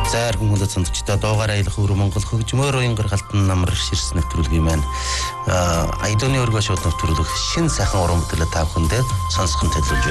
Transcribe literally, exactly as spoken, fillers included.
зайр хүмүүст сонсогчдоо дуугаар аялах өөр Монгол хөгжмөөр уян гаргалтын намар ширс нэвтрүүлгийн маань айдууны өргөө шууд нэвтрүүлэх шин сайхан уран бүтээлээ та бүхэндээ сонсгон төлөвлөж